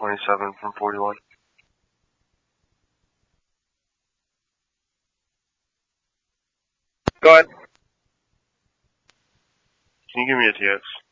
27 from 41. Go ahead. Can you give me a TX?